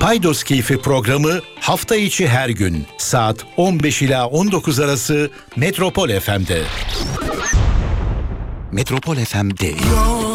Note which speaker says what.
Speaker 1: Paydos Keyfi programı hafta içi her gün saat 15 ila 19 arası Metropol FM'de. Metropol FM değil.